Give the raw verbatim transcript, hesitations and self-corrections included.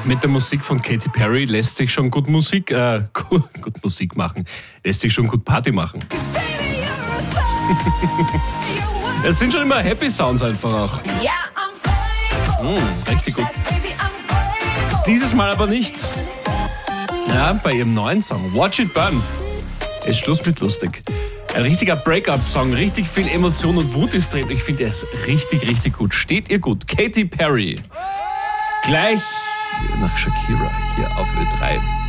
Mit der Musik von Katy Perry lässt sich schon gut Musik, äh, gut, gut Musik machen, lässt sich schon gut Party machen. Es sind schon immer Happy Sounds einfach auch. Mm, richtig gut. Dieses Mal aber nicht. Ja, bei ihrem neuen Song Watch It Burn ist Schluss mit lustig. Ein richtiger Break-up-Song, richtig viel Emotion und Wut ist drin. Ich finde, er ist richtig, richtig gut. Steht ihr gut. Katy Perry. Gleich nach Shakira hier auf Ö drei.